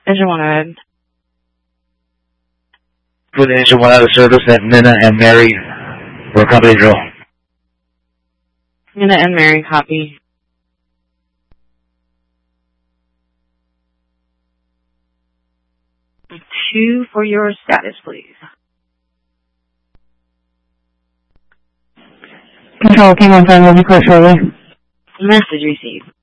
Engine 1 ahead. Put Engine 1 out of service at Minna and Mary for a company drill. Minna and Mary, copy. 2 for your status, please. Control, King 1 will be clear shortly. Message received.